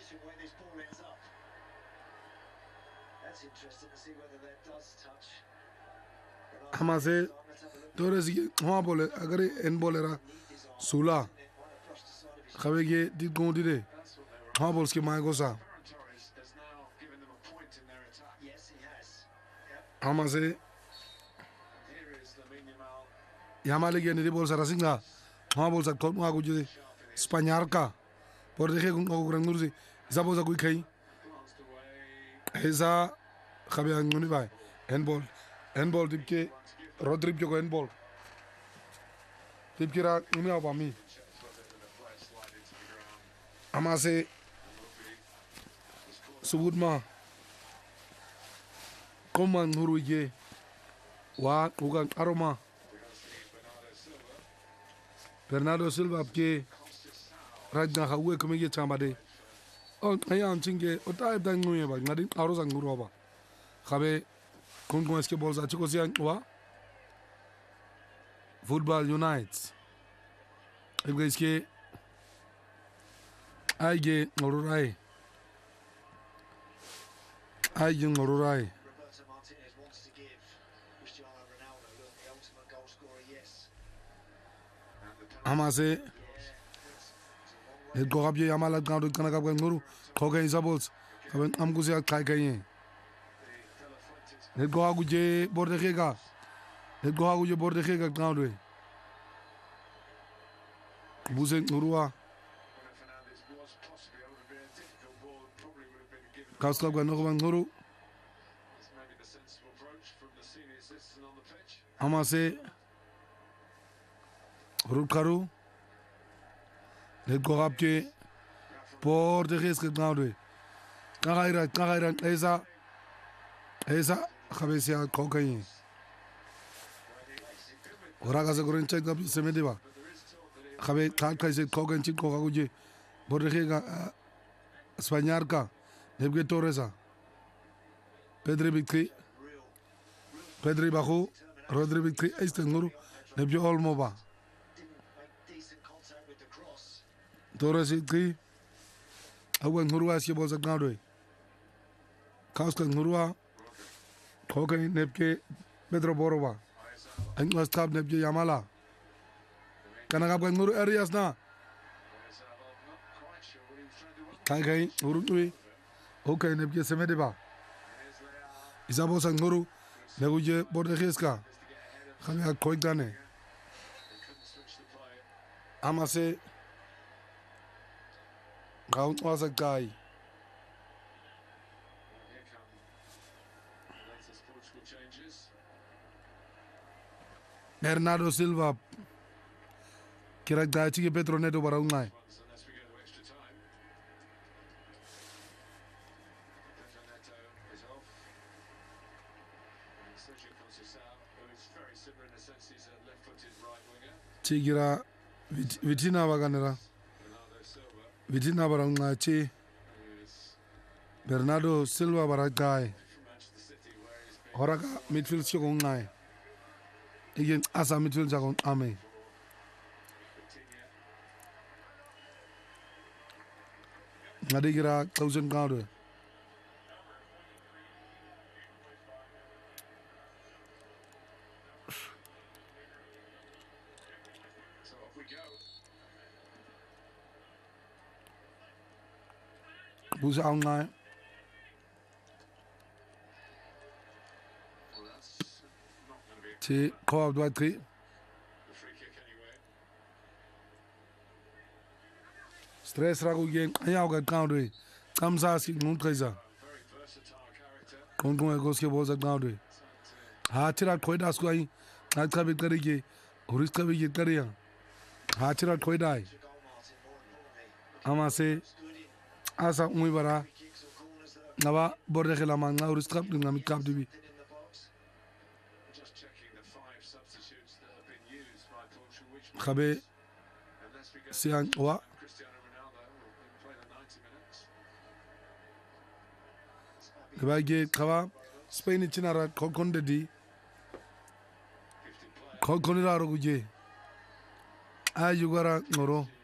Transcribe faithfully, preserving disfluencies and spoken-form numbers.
Hamase Torres hoa bole agar en bolera Sula Khabege did go did hoa bols ke mai gosa Hamase Yamale ge ni bol sara singa hoa bol sa kon wa guje Spanyarka por deje con gran nursi zabo za kui kai eza khabe ngoni bai handball handball dipke Rodrigo ko handball dipkira ngoni aba mi amase subutma koman nuruye wa ugan aroma Bernardo Silva ke rajna hawe kumege chamade on ayan chinge ota dan nguye ba ngadi aro sang nguro ba khabe kon kon eske bol za chiko sian wa Football United ebe eske aige ngorurai aige ngorurai amase el gorabie yamala grande kanaka nguru koga isabols kaben amguze kai kai el goraguje borde khega el goraguje borde khega grande buze ngurua kaska gwa nguru nguru amase Rukaru le gorabie borde khega grande kagaira kagaira esa esa khabesia kokai oraga se goren check up se medeba khabe khal kai se kokan chin koka guje borde khega Spanyarka lebge Torresa Pedri Bikri Pedri Bajo Rodri Bikri este nguru lebge Olmoba Torres Bikri awan nguru asie bolsa ngado Kauska ngurua kokai lebge Pedro Borova Anglas tab lebge Yamala kanaka bwan nguru areas na kai kai urutui okay nebge semedeba isabo sanguru neguje bordegeska khanya koitane amase gaun wasa guy Bernardo Silva kira gachi ke Petro Neto baraungai Chigira Vitina Waganera Vitina Barangachi Bernardo Silva Baragai Horaga midfield Shogungai again Asa midfield Jagon Ame Nadigira thousand Gaude Busa online Ti call dua tri Stress ragu gen ayaw ga kaudwe kamsa ski nun treza kon kon go ski boza kaudwe ha tira koida skwai ha trabe karige oris trabe ye kariya ha tira koida amase asa muy bara naba borde khela manga oris trap dinga mi kap dibi khabe sian wa Lebage kawa Spain chinara kokonde di kokonira roguje ayugara ngoro